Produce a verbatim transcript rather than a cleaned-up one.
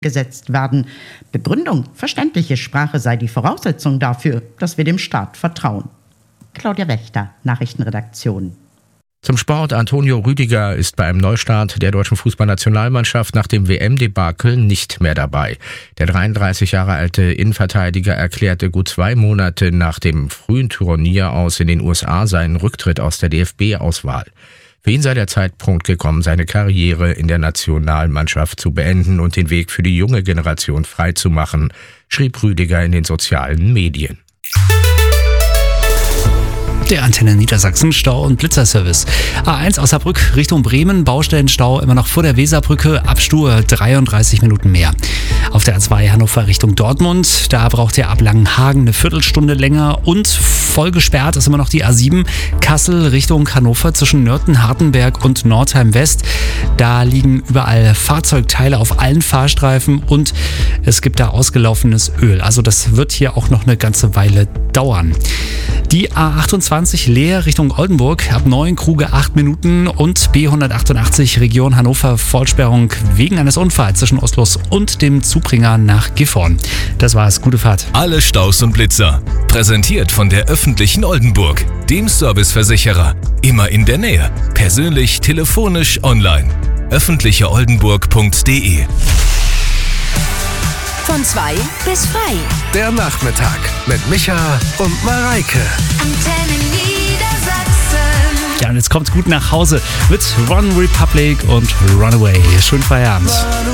gesetzt werden. Begründung: verständliche Sprache sei die Voraussetzung dafür, dass wir dem Staat vertrauen. Claudia Wächter, Nachrichtenredaktion. Zum Sport. Antonio Rüdiger ist bei einem Neustart der deutschen Fußballnationalmannschaft nach dem W M-Debakel nicht mehr dabei. Der dreiunddreißig Jahre alte Innenverteidiger erklärte gut zwei Monate nach dem frühen Turnier aus in den U S A seinen Rücktritt aus der D F B-Auswahl. Für ihn sei der Zeitpunkt gekommen, seine Karriere in der Nationalmannschaft zu beenden und den Weg für die junge Generation freizumachen, schrieb Rüdiger in den sozialen Medien. Der Antenne Niedersachsen Stau- und Blitzerservice. A eins aus Saarbrück Richtung Bremen, Baustellenstau immer noch vor der Weserbrücke, Abstur dreiunddreißig Minuten mehr. Auf der A zwei Hannover Richtung Dortmund, da braucht ihr ab Langenhagen eine Viertelstunde länger und voll gesperrt ist immer noch die A sieben Kassel Richtung Hannover zwischen Nörten, Hartenberg und Nordheim West. Da liegen überall Fahrzeugteile auf allen Fahrstreifen und es gibt da ausgelaufenes Öl. Also das wird hier auch noch eine ganze Weile dauern. Die A achtundzwanzig Leer Richtung Oldenburg, ab Neuenkruge acht Minuten und B hundertachtundachtzig Region Hannover Vollsperrung wegen eines Unfalls zwischen Oslos und dem Zubringer nach Gifhorn. Das war's, gute Fahrt. Alle Staus und Blitzer, präsentiert von der öffentlichen Oldenburg, dem Serviceversicherer. Immer in der Nähe, persönlich, telefonisch, online. öffentliche oldenburg punkt de. Von zwei bis frei. Der Nachmittag mit Micha und Mareike. Antenne Niedersachsen. Ja, und jetzt kommt's gut nach Hause mit One Republic und Runaway. Schönen Feierabend.